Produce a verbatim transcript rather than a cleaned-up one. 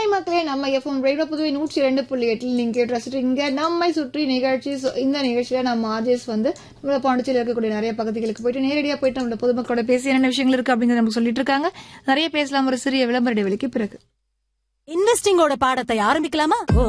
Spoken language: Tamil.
மக்களே, நம்ம எஃப்எம் ரேடியோ புதுவை நூற்றி இரண்டு புள்ளி எட்டில் நீங்க கேட்டு ரசிச்சிருக்கீங்க நம்மை சுற்றி நிகழ்ச்சி. So, இந்த நிகழ்ச்சியில நம்ம ஆர்ஜேஸ் வந்து நம்ம பாண்டிச்சேரியில் இருக்கக்கூடிய நிறைய பகுதிகளுக்கு போயிட்டு நேரடியா போயிட்டு நம்ம பொதுமக்களோட பேசி என்னென்ன விஷயங்கள் இருக்கு அப்படிங்கறத நமக்கு சொல்லிட்டு இருக்காங்க. நிறைய பேசலாம் ஒரு சிறிய விளம்பர இடைவெளிக்கு பிறகு. இன்வெஸ்டிங்கோட பாடத்தை ஆரம்பிக்கலாமா?